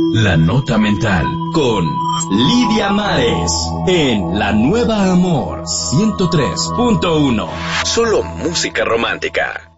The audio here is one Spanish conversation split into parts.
La Nota Mental con Lidia Mares en La Nueva Amor 103.1. Solo música romántica.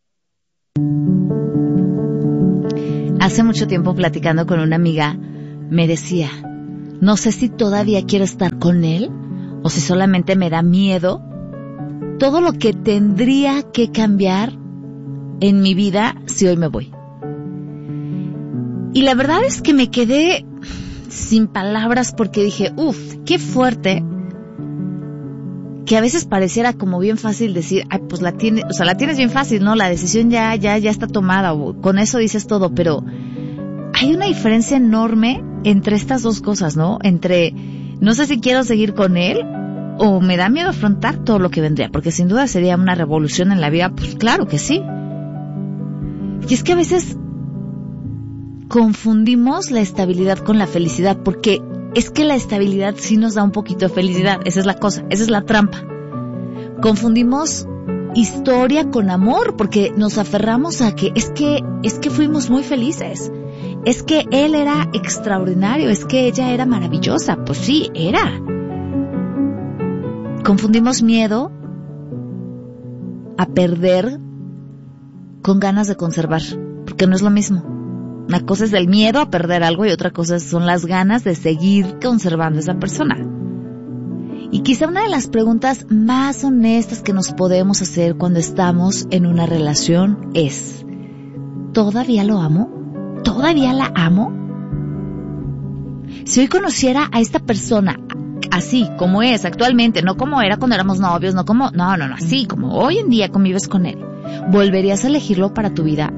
Hace mucho tiempo, platicando con una amiga, me decía, no sé si todavía quiero estar con él o si solamente me da miedo todo lo que tendría que cambiar en mi vida si hoy me voy. Y la verdad es que me quedé sin palabras porque dije, qué fuerte, que a veces pareciera como bien fácil decir, ay, pues la tienes bien fácil, ¿no? La decisión ya está tomada, o con eso dices todo, pero hay una diferencia enorme entre estas dos cosas, ¿no? Entre, no sé si quiero seguir con él o me da miedo afrontar todo lo que vendría, porque sin duda sería una revolución en la vida, pues claro que sí. Y es que a veces confundimos la estabilidad con la felicidad, porque es que la estabilidad sí nos da un poquito de felicidad, esa es la cosa, esa es la trampa. Confundimos historia con amor, porque nos aferramos a que es que fuimos muy felices, es que él era extraordinario, es que ella era maravillosa, pues sí, era. Confundimos miedo a perder con ganas de conservar, porque no es lo mismo. Una cosa es el miedo a perder algo y otra cosa son las ganas de seguir conservando a esa persona. Y quizá una de las preguntas más honestas que nos podemos hacer cuando estamos en una relación es, ¿todavía lo amo? ¿Todavía la amo? Si hoy conociera a esta persona así como es actualmente, no como era cuando éramos novios, no, así como hoy en día convives con él, ¿volverías a elegirlo para tu vida?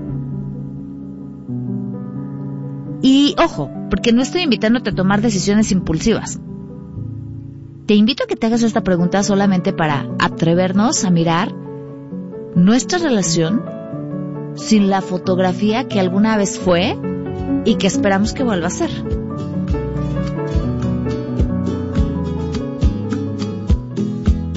Y ojo, porque no estoy invitándote a tomar decisiones impulsivas. Te invito a que te hagas esta pregunta solamente para atrevernos a mirar nuestra relación sin la fotografía que alguna vez fue y que esperamos que vuelva a ser.